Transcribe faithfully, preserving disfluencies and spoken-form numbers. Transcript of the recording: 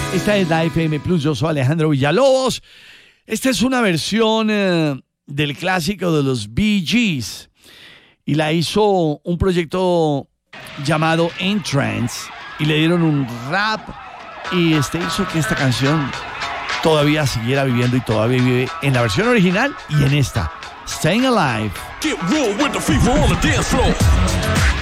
Esta es la F M Plus, yo soy Alejandro Villalobos. Esta es una versión eh, del clásico de los Bee Gees y la hizo un proyecto llamado Entrance y le dieron un rap y este hizo que esta canción todavía siguiera viviendo y todavía vive en la versión original y en esta, Staying Alive. Get real with the fever on the dance floor.